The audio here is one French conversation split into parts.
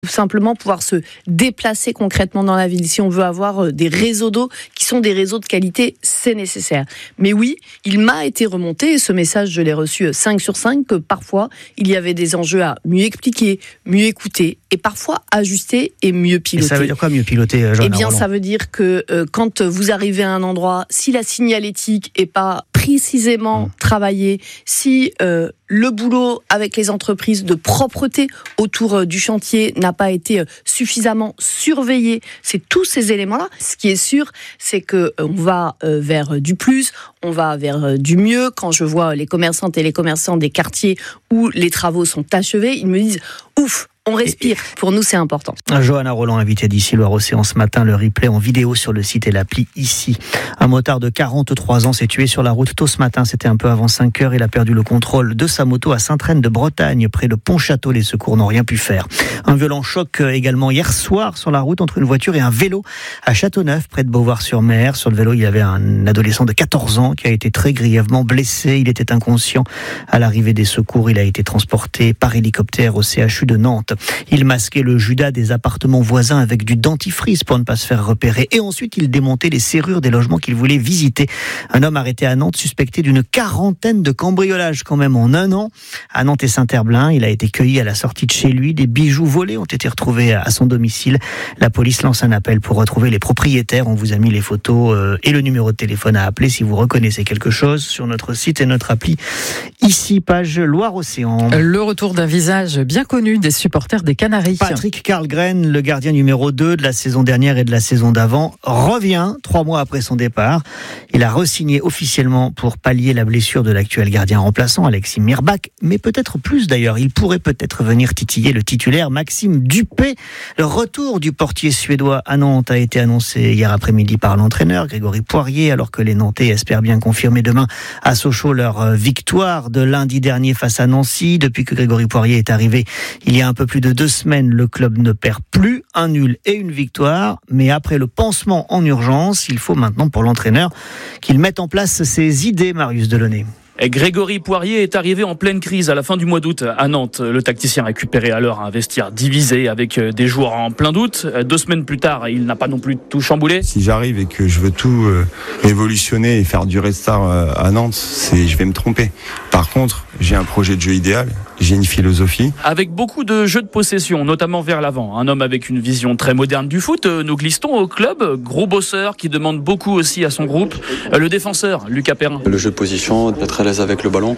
simplement pouvoir se déplacer concrètement dans la ville. Si on veut avoir des réseaux d'eau qui sont des réseaux de qualité, c'est nécessaire. Mais oui, il m'a été remonté, et ce message, je l'ai reçu 5 sur 5, que parfois, il y avait des enjeux à mieux expliquer, mieux écouter, et parfois ajuster et mieux piloter. Et ça veut dire quoi, mieux piloter, Johanna Eh bien, Roland ? ça veut dire que quand vous arrivez à un endroit, si la signalétique est pas précisément travaillée, si le boulot avec les entreprises de propreté autour du chantier n'a pas été suffisamment surveillé, c'est tous ces éléments-là. Ce qui est sûr, c'est que on va vers du plus, on va vers du mieux. Quand je vois les commerçantes et les commerçants des quartiers où les travaux sont achevés, ils me disent « Ouf !» On respire. Pour nous, c'est important. Johanna Roland, invitée d'Ici Loire-Océan ce matin. Le replay en vidéo sur le site et l'appli Ici. Un motard de 43 ans s'est tué sur la route tôt ce matin. C'était un peu avant 5 heures. Il a perdu le contrôle de sa moto à Sainte-Reine-de-Bretagne, près de Pontchâteau. Les secours n'ont rien pu faire. Un violent choc également hier soir sur la route entre une voiture et un vélo à Châteauneuf, près de Beauvoir-sur-Mer. Sur le vélo, il y avait un adolescent de 14 ans qui a été très grièvement blessé. Il était inconscient. À l'arrivée des secours, il a été transporté par hélicoptère au CHU de Nantes. Il masquait le Judas des appartements voisins avec du dentifrice pour ne pas se faire repérer. Et ensuite, il démontait les serrures des logements qu'il voulait visiter. Un homme arrêté à Nantes, suspecté d'une 40aine de cambriolages quand même en un an. À Nantes et Saint-Herblain, il a été cueilli à la sortie de chez lui. Des bijoux volés ont été retrouvés à son domicile. La police lance un appel pour retrouver les propriétaires. On vous a mis les photos et le numéro de téléphone à appeler si vous reconnaissez quelque chose sur notre site et notre appli. Ici, page Loire-Océan. Le retour d'un visage bien connu des supporters des Canaries. Patrick Karlgren, le gardien numéro 2 de la saison dernière et de la saison d'avant, revient 3 mois après son départ. Il a re-signé officiellement pour pallier la blessure de l'actuel gardien remplaçant, Alexis Mirbach, mais peut-être plus d'ailleurs. Il pourrait peut-être venir titiller le titulaire Maxime Dupé. Le retour du portier suédois à Nantes a été annoncé hier après-midi par l'entraîneur Grégory Poirier, alors que les Nantais espèrent bien confirmer demain à Sochaux leur victoire de lundi dernier face à Nancy. Depuis que Grégory Poirier est arrivé, il y a un peu plus de 2 semaines, le club ne perd plus, un nul et une victoire. Mais après le pansement en urgence, il faut maintenant pour l'entraîneur qu'il mette en place ses idées, Marius Delaunay. Grégory Poirier est arrivé en pleine crise à la fin du mois d'août à Nantes. Le tacticien récupérait alors un vestiaire divisé avec des joueurs en plein doute. 2 semaines plus tard, il n'a pas non plus tout chamboulé. Si j'arrive et que je veux tout évolutionner et faire du restart à Nantes, je vais me tromper. Par contre, j'ai un projet de jeu idéal. J'ai une philosophie. Avec beaucoup de jeux de possession, notamment vers l'avant. Un homme avec une vision très moderne du foot. Nous glissons au club. Gros bosseur qui demande beaucoup aussi à son groupe. Le défenseur, Lucas Perrin. Le jeu de position, d'être très à l'aise avec le ballon.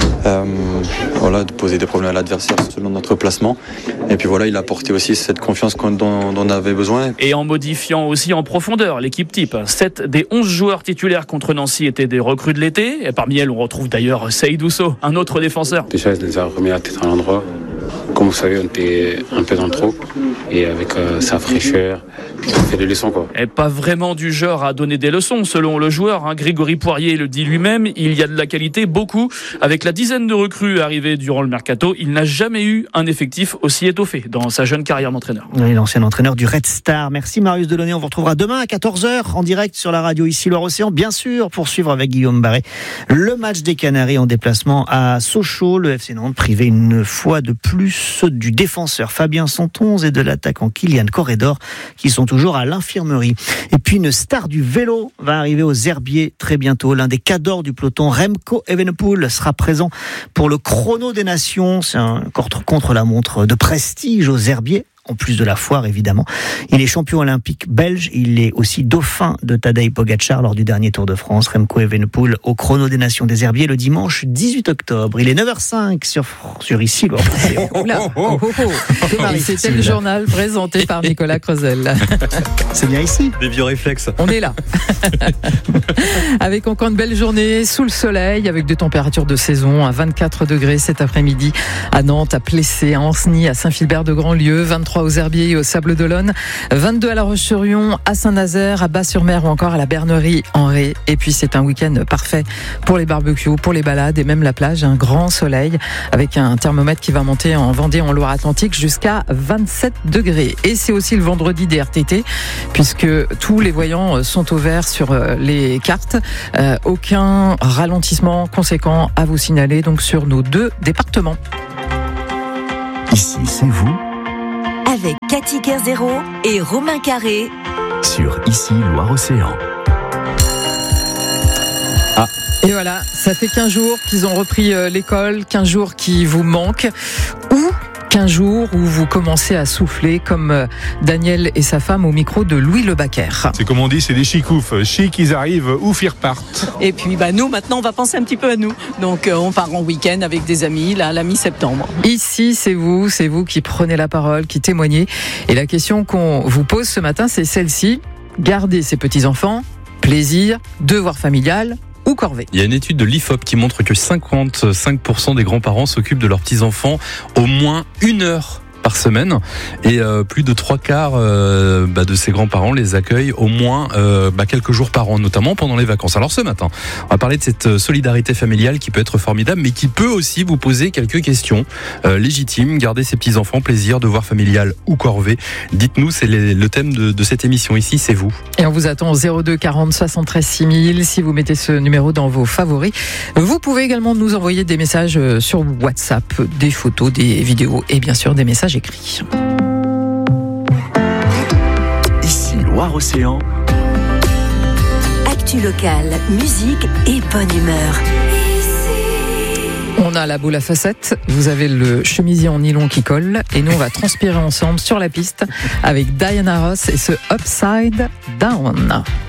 De poser des problèmes à l'adversaire selon notre placement. Et puis il a apporté aussi cette confiance dont on avait besoin. Et en modifiant aussi en profondeur l'équipe type. 7 des 11 joueurs titulaires contre Nancy étaient des recrues de l'été. Et parmi elles, on retrouve d'ailleurs Seydou Sow, un autre défenseur. Déjà, je les ai remis la tête à l'endroit. Comme vous savez, on était un peu dans le trou. Et avec sa fraîcheur, on fait des leçons, quoi. Et pas vraiment du genre à donner des leçons, selon le joueur. Grégory Poirier le dit lui-même. Il y a de la qualité, beaucoup. Avec la dizaine de recrues arrivées durant le mercato, il n'a jamais eu un effectif aussi étoffé dans sa jeune carrière d'entraîneur. Oui, l'ancien entraîneur du Red Star. Merci Marius Delaunay. On vous retrouvera demain à 14h en direct sur la radio Ici Loire-Océan. Bien sûr, pour suivre avec Guillaume Barré le match des Canaries en déplacement à Sochaux. Le FC Nantes privé une fois de plus du défenseur Fabien Santonze et de l'attaquant Kylian Corredor qui sont toujours à l'infirmerie. Et puis une star du vélo va arriver aux Herbiers très bientôt. L'un des cadors du peloton, Remco Evenepoel, sera présent pour le Chrono des Nations. C'est un contre-la-montre de prestige aux Herbiers. En plus de la foire, évidemment. Il est champion olympique belge. Il est aussi dauphin de Tadej Pogacar lors du dernier Tour de France. Remco Evenepoel au Chrono des Nations des Herbiers le dimanche 18 octobre. Il est 9h05 sur Ici Loire-Océan. C'était le journal présenté par Nicolas Creusel. C'est bien ici. Des vieux réflexes. On est là. Avec encore une belle journée sous le soleil, avec des températures de saison à 24 degrés cet après-midi à Nantes, à Plessé, à Ancenis, à Saint-Philbert-de-Grandlieu, 23 aux Herbiers et aux Sables-d'Olonne, 22 à La Roche-sur-Yon, à Saint-Nazaire, à Bas-sur-Mer ou encore à la Bernerie en Ré. Et puis c'est un week-end parfait pour les barbecues, pour les balades et même la plage. Un grand soleil avec un thermomètre qui va monter en Vendée, en Loire-Atlantique jusqu'à 27 degrés. Et c'est aussi le vendredi des RTT puisque tous les voyants sont au vert sur les cartes. Aucun ralentissement conséquent à vous signaler donc sur nos 2 départements. Ici, c'est vous. avec Cathy Kerzero et Romain Carré sur Ici Loire-Océan. Et voilà, ça fait 15 jours qu'ils ont repris l'école, 15 jours qui vous manquent, ou 15 jours où vous commencez à souffler comme Daniel et sa femme au micro de Louis Lebaquer. C'est comme on dit, c'est des chicoufs. Chic, ils arrivent, ouf, ils repartent. Et puis nous, maintenant, on va penser un petit peu à nous. Donc on part en week-end avec des amis, là, à la mi-septembre. Ici, c'est vous qui prenez la parole, qui témoignez. Et la question qu'on vous pose ce matin, c'est celle-ci. Garder ses petits-enfants, plaisir, devoir familial ou corvée. Il y a une étude de l'IFOP qui montre que 55% des grands-parents s'occupent de leurs petits-enfants au moins 1 heure par semaine, et plus de 3/4 de ces grands-parents les accueillent au moins quelques jours par an, notamment pendant les vacances. Alors ce matin, on va parler de cette solidarité familiale qui peut être formidable, mais qui peut aussi vous poser quelques questions légitimes. Garder ses petits-enfants, plaisir, devoir familial ou corvée. Dites-nous, c'est le thème de cette émission ici, c'est vous. Et on vous attend au 02 40 73 6000. Si vous mettez ce numéro dans vos favoris, vous pouvez également nous envoyer des messages sur WhatsApp, des photos, des vidéos et bien sûr des messages écrits. Ici Loire-Océan. Actu locale, musique et bonne humeur. On a la boule à facettes, vous avez le chemisier en nylon qui colle, et nous on va transpirer ensemble sur la piste avec Diana Ross et ce Upside Down.